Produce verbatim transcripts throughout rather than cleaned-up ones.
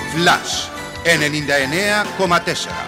Flash ενενήντα εννέα κόμμα τέσσερα.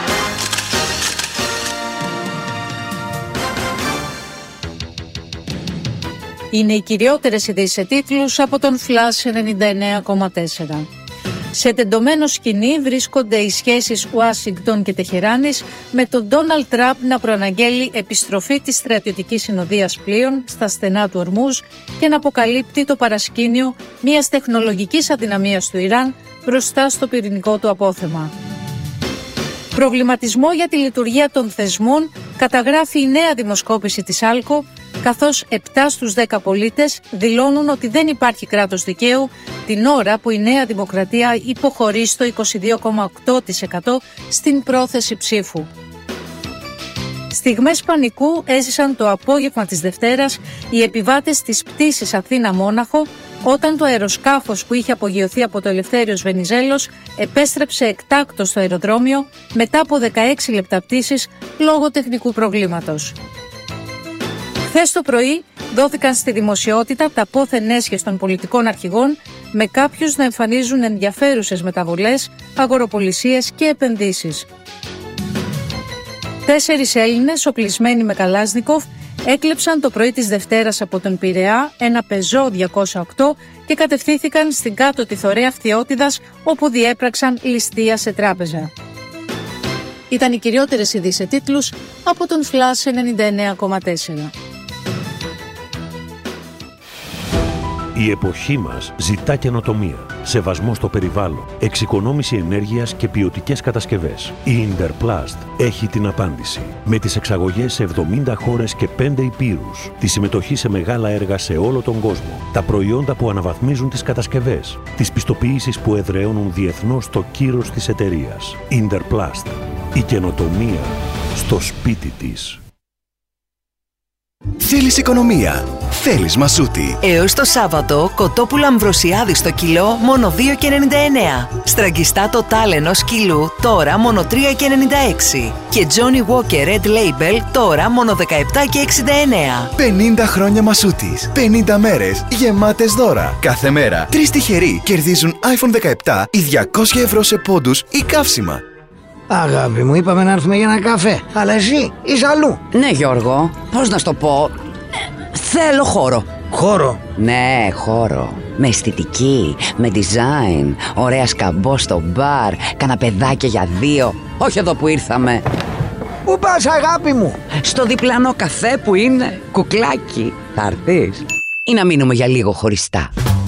Είναι οι κυριότερες ειδήσεις σε τίτλους από τον Flash ενενήντα εννέα κόμμα τέσσερα. Σε τεντωμένο σκηνή βρίσκονται οι σχέσεις Ουάσιγκτον και Τεχεράνης, με τον Ντόναλντ Τραμπ να προαναγγέλει επιστροφή της στρατιωτικής συνοδείας πλοίων στα στενά του Ορμούζ και να αποκαλύπτει το παρασκήνιο μιας τεχνολογικής αδυναμίας του Ιράν μπροστά στο πυρηνικό του απόθεμα. Προβληματισμό για τη λειτουργία των θεσμών καταγράφει η νέα δημοσκόπηση της Άλκο, καθώς επτά στους δέκα πολίτες δηλώνουν ότι δεν υπάρχει κράτος δικαίου, την ώρα που η Νέα Δημοκρατία υποχωρεί στο είκοσι δύο κόμμα οκτώ τοις εκατό στην πρόθεση ψήφου. Στιγμές πανικού έζησαν το απόγευμα της Δευτέρας οι επιβάτες της πτήσης Αθήνα-Μόναχο, όταν το αεροσκάφος που είχε απογειωθεί από το Ελευθέριος Βενιζέλος επέστρεψε εκτάκτως στο αεροδρόμιο μετά από δεκαέξι λεπτά πτήσης λόγω τεχνικού προβλήματος. Χθες το πρωί δόθηκαν στη δημοσιότητα τα πόθεν έσχες των πολιτικών αρχηγών, με κάποιους να εμφανίζουν ενδιαφέρουσες μεταβολές, αγοροπολισίες και επενδύσεις. Τέσσερις Έλληνες οπλισμένοι με Καλάζνικοφ έκλεψαν το πρωί της Δευτέρας από τον Πειραιά ένα Πεζό διακόσια οκτώ και κατευθύνθηκαν στην κάτω τη Θωρέα Φθιώτιδας, όπου διέπραξαν ληστεία σε τράπεζα. Ήταν οι κυριότερες ειδήσεις σε τίτλους από τον Flash ενενήντα εννέα κόμμα τέσσερα. Η εποχή μας ζητά καινοτομία, σεβασμό στο περιβάλλον, εξοικονόμηση ενέργειας και ποιοτικές κατασκευές. Η Interplast έχει την απάντηση. Με τις εξαγωγές σε εβδομήντα χώρες και πέντε υπήρους, τη συμμετοχή σε μεγάλα έργα σε όλο τον κόσμο, τα προϊόντα που αναβαθμίζουν τις κατασκευές, τις πιστοποιήσεις που εδραιώνουν διεθνώς το κύρος της εταιρείας. Interplast. Η καινοτομία στο σπίτι της. Θέλεις οικονομία. Θέλεις μασούτη. Έως το Σάββατο, κοτόπουλα Αμβροσιάδη στο κιλό μόνο δύο και ενενήντα εννέα. Στραγγιστά το τάλενος κιλού τώρα μόνο τρία και ενενήντα έξι. Και Johnny Walker Red Label τώρα μόνο δεκαεπτά και εξήντα εννέα. πενήντα χρόνια μασούτης. πενήντα μέρες γεμάτες δώρα. Κάθε μέρα τρεις τυχεροί κερδίζουν άιφον δεκαεπτά ή διακόσια ευρώ σε πόντους ή καύσιμα. Αγάπη μου, είπαμε να έρθουμε για ένα καφέ, αλλά εσύ είσαι αλλού. Ναι, Γιώργο, πώς να σου το πω. Θέλω χώρο. Χώρο? Ναι, χώρο. Με αισθητική, με design, ωραία σκαμπό στο μπαρ, καναπεδάκια για δύο. Όχι εδώ που ήρθαμε. Πού πας, αγάπη μου? Στο διπλανό καφέ που είναι κουκλάκι. Θα έρθεις ή να μείνουμε για λίγο χωριστά?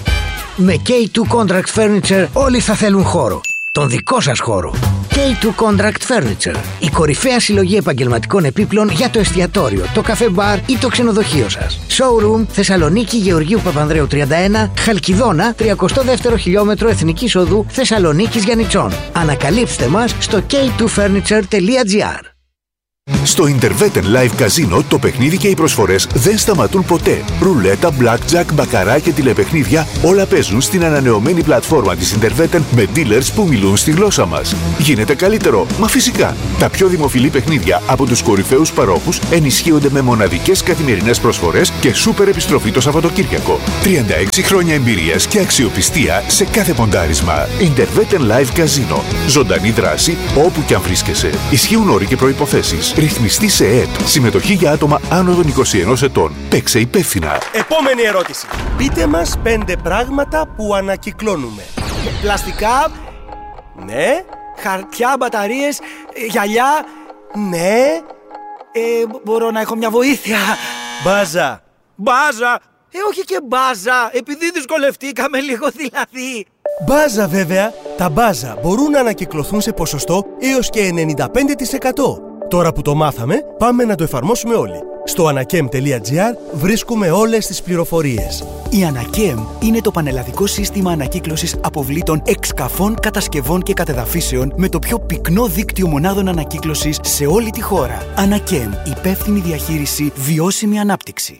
Με κέι τού Contract Furniture όλοι θα θέλουν χώρο. Τον δικό σας χώρο. κέι τού Contract Furniture. Η κορυφαία συλλογή επαγγελματικών επίπλων για το εστιατόριο, το καφέ μπαρ ή το ξενοδοχείο σας. Showroom Θεσσαλονίκη Γεωργίου Παπανδρέου τριάντα ένα, Χαλκιδόνα, τριακοστό δεύτερο χιλιόμετρο Εθνικής Οδού Θεσσαλονίκης Γιαννιτσών. Ανακαλύψτε μας στο κέι τού φέρνιτσερ τελεία τζι άρ. Στο Intervetten Live Casino το παιχνίδι και οι προσφορές δεν σταματούν ποτέ. Ρουλέτα, blackjack, μπακαρά και τηλεπαιχνίδια όλα παίζουν στην ανανεωμένη πλατφόρμα της Intervetten με dealers που μιλούν στη γλώσσα μας. Γίνεται καλύτερο, μα φυσικά. Τα πιο δημοφιλή παιχνίδια από τους κορυφαίους παρόχους ενισχύονται με μοναδικές καθημερινές προσφορές και σούπερ επιστροφή το Σαββατοκύριακο. τριάντα έξι χρόνια εμπειρίας και αξιοπιστία σε κάθε ποντάρισμα. Intervetten Live Casino. Ζωντανή δράση όπου και αν βρίσκεσαι. Ισχύουν όροι και προϋποθέσεις. Ρυθμιστή σε ΕΕΠ. Συμμετοχή για άτομα άνω των είκοσι ενός ετών. Παίξε υπεύθυνα. Επόμενη ερώτηση. Πείτε μας πέντε πράγματα που ανακυκλώνουμε. Πλαστικά. Ναι. Χαρτιά, μπαταρίες, γυαλιά. Ναι. Ε, μπορώ να έχω μια βοήθεια? Μπάζα. Μπάζα. Ε, όχι και μπάζα. Επειδή δυσκολευτήκαμε λίγο δηλαδή. Μπάζα βέβαια. Τα μπάζα μπορούν να ανακυκλωθούν σε ποσοστό έως και ενενήντα πέντε τοις εκατό. Τώρα που το μάθαμε, πάμε να το εφαρμόσουμε όλοι. Στο ανακέμ τελεία τζι άρ βρίσκουμε όλες τις πληροφορίες. Η Ανακέμ είναι το πανελλαδικό σύστημα ανακύκλωσης αποβλήτων εξκαφών, κατασκευών και κατεδαφίσεων με το πιο πυκνό δίκτυο μονάδων ανακύκλωσης σε όλη τη χώρα. Ανακέμ, υπεύθυνη διαχείριση, βιώσιμη ανάπτυξη.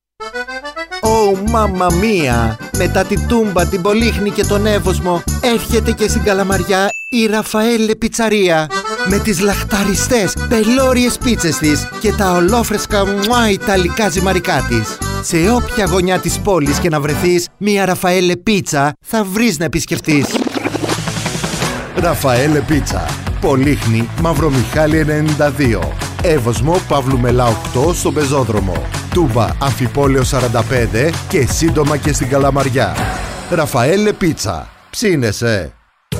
Ω, μάμα μία! Μετά την Τούμπα, την Πολύχνη και τον Εύωσμο έρχεται και στην Καλαμαριά η Ραφαέλε Πιτσαρία με τις λαχταριστές πελώριες πίτσες της και τα ολόφρεσκα μουά ιταλικά ζυμαρικά της. Σε όποια γωνιά της πόλης και να βρεθείς, μια Ραφαέλε πίτσα θα βρεις να επισκεφτείς. Ραφαέλε Πίτσα. Πολύχνη Μαυρομιχάλη ενενήντα δύο. Εύωσμο Παύλου Μελά οκτώ στον Πεζόδρομο. Τούμπα Αμφιπόλαιο σαράντα πέντε και σύντομα και στην Καλαμαριά. Ραφαέλε Πίτσα. Ψήνεσαι.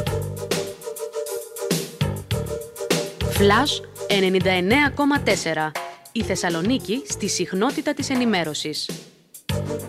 Flash ενενήντα εννέα κόμμα τέσσερα. Η Θεσσαλονίκη στη συχνότητα της ενημέρωσης.